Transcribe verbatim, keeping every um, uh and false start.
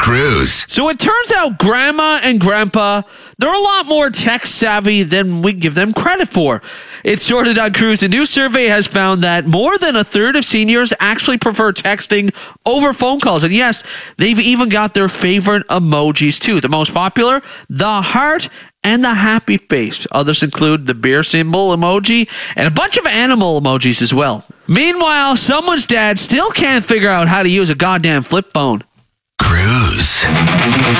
Cruz. So it turns out grandma and grandpa, they're a lot more tech savvy than we give them credit for. It's Sorted on Cruz. A new survey has found that more than a third of seniors actually prefer texting over phone calls. And yes, they've even got their favorite emojis too. The most popular, the heart and the happy face. Others include the beer symbol emoji and a bunch of animal emojis as well. Meanwhile, someone's dad still can't figure out how to use a goddamn flip phone. Cruz.